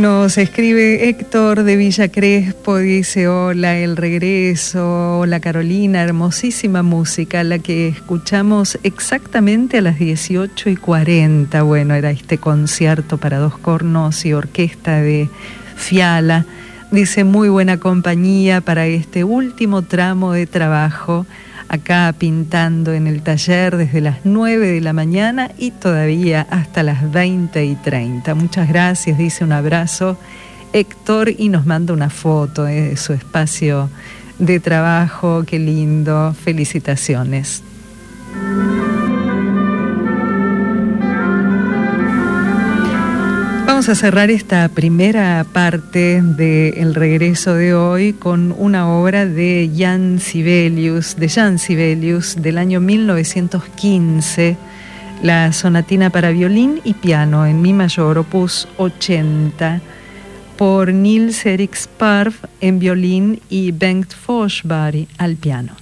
Nos escribe Héctor de Villa Crespo, dice: hola, el regreso, hola Carolina, hermosísima música, la que escuchamos exactamente a las 18:40. Bueno, era este concierto para dos cornos y orquesta de Fiala. Dice: muy buena compañía para este último tramo de trabajo, acá pintando en el taller desde las 9 de la mañana y todavía hasta las 20:30. Muchas gracias, dice, un abrazo Héctor, y nos manda una foto de su espacio de trabajo. Qué lindo, felicitaciones. Vamos a cerrar esta primera parte del regreso de hoy con una obra de Jan Sibelius del año 1915, la sonatina para violín y piano en mi mayor, opus 80, por Nils Erik Sparv en violín y Bengt Forsberg al piano.